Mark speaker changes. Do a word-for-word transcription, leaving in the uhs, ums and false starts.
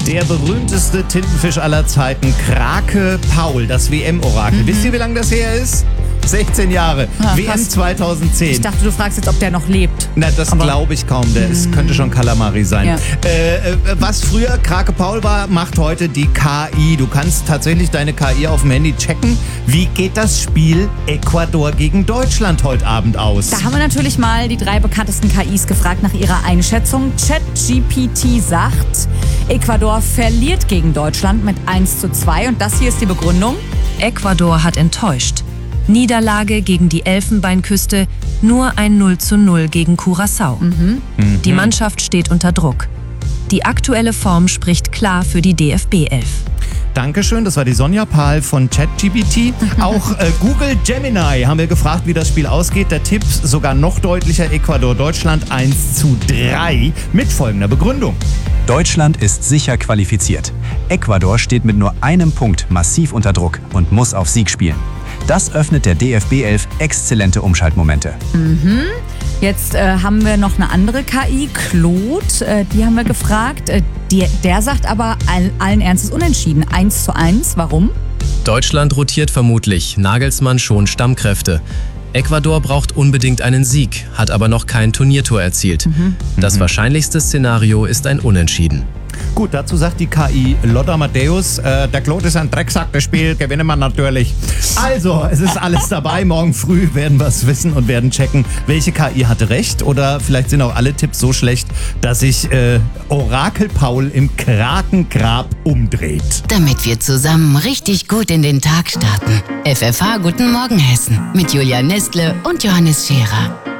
Speaker 1: Der berühmteste Tintenfisch aller Zeiten, Krake Paul, das W M-Orakel. Mhm. Wisst ihr, wie lange das her ist? sechzehn Jahre.
Speaker 2: Ja,
Speaker 1: W M zweitausendzehn.
Speaker 2: Ich dachte, du fragst jetzt, ob der noch lebt.
Speaker 1: Na, das glaube ich kaum. Der ist, könnte schon Kalamari sein.
Speaker 2: Ja.
Speaker 1: Äh, äh, was früher Krake Paul war, macht heute die K I. Du kannst tatsächlich deine K I auf dem Handy checken. Wie geht das Spiel Ecuador gegen Deutschland heute Abend aus?
Speaker 2: Da haben wir natürlich mal die drei bekanntesten K Is gefragt nach ihrer Einschätzung. ChatGPT sagt, Ecuador verliert gegen Deutschland mit eins zu zwei. Und das hier ist die Begründung.
Speaker 3: Ecuador hat enttäuscht. Niederlage gegen die Elfenbeinküste, nur ein null zu null gegen Curaçao. Mhm. Mhm. Die Mannschaft steht unter Druck. Die aktuelle Form spricht klar für die D F B elf.
Speaker 1: Dankeschön, das war die Sonja Pahl von ChatGPT. Auch äh, Google Gemini haben wir gefragt, wie das Spiel ausgeht. Der Tipp sogar noch deutlicher, Ecuador-Deutschland eins zu drei mit folgender Begründung.
Speaker 4: Deutschland ist sicher qualifiziert. Ecuador steht mit nur einem Punkt massiv unter Druck und muss auf Sieg spielen. Das öffnet der D F B elf exzellente Umschaltmomente.
Speaker 2: Mhm. Jetzt äh, haben wir noch eine andere K I, Claude, äh, die haben wir gefragt. Äh, die, der sagt aber all, allen Ernstes unentschieden, eins zu eins. Warum?
Speaker 5: Deutschland rotiert vermutlich, Nagelsmann schont Stammkräfte. Ecuador braucht unbedingt einen Sieg, hat aber noch kein Turniertor erzielt. Mhm. Das wahrscheinlichste Szenario ist ein Unentschieden.
Speaker 1: Gut, dazu sagt die K I Lothar Amadeus, äh, der Claude ist ein Drecksack, das Spiel gewinnen wir natürlich. Also, es ist alles dabei. Morgen früh werden wir es wissen und werden checken, welche K I hatte recht. Oder vielleicht sind auch alle Tipps so schlecht, dass sich äh, Orakel Paul im Krakengrab umdreht.
Speaker 6: Damit wir zusammen richtig gut in den Tag starten. F F H Guten Morgen Hessen mit Julia Nestle und Johannes Scherer.